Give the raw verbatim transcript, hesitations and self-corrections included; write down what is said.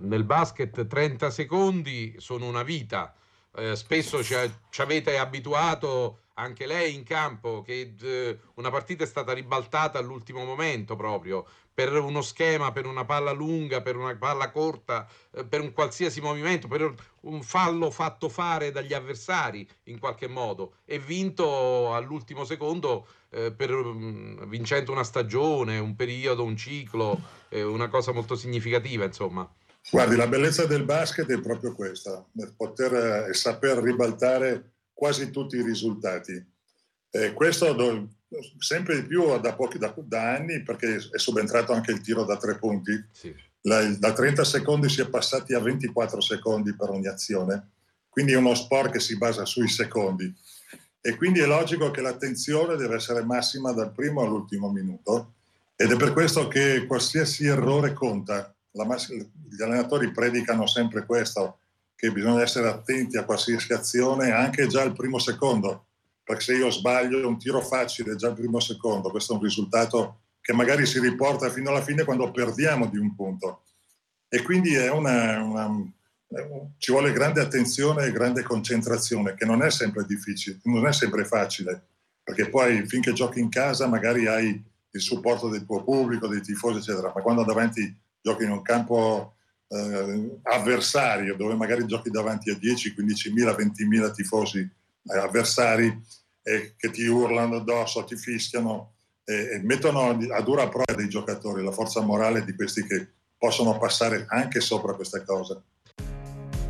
nel basket trenta secondi sono una vita. Eh, spesso ci, ci avete abituato anche lei in campo che eh, una partita è stata ribaltata all'ultimo momento proprio per uno schema, per una palla lunga, per una palla corta, eh, per un qualsiasi movimento, per un fallo fatto fare dagli avversari in qualche modo e vinto all'ultimo secondo eh, per, um, vincendo una stagione, un periodo, un ciclo, eh, una cosa molto significativa, insomma. Guardi, la bellezza del basket è proprio questa, poter eh, saper ribaltare quasi tutti i risultati. Eh, questo do, sempre di più da, pochi, da, da anni, perché è subentrato anche il tiro da tre punti. Sì. La, da trenta secondi si è passati a ventiquattro secondi per ogni azione, quindi è uno sport che si basa sui secondi. E quindi è logico che l'attenzione deve essere massima dal primo all'ultimo minuto, ed è per questo che qualsiasi errore conta. La mass- gli allenatori predicano sempre questo, che bisogna essere attenti a qualsiasi azione anche già al primo secondo, perché se io sbaglio un tiro facile già al primo secondo, questo è un risultato che magari si riporta fino alla fine quando perdiamo di un punto. E quindi è una, una, ci vuole grande attenzione e grande concentrazione, che non è sempre difficile, non è sempre facile, perché poi finché giochi in casa magari hai il supporto del tuo pubblico, dei tifosi, eccetera, ma quando davanti giochi in un campo eh, avversario, dove magari giochi davanti a dieci, quindicimila, ventimila tifosi eh, avversari eh, che ti urlano addosso, ti fischiano e, e mettono a dura prova dei giocatori la forza morale di questi che possono passare anche sopra queste cose.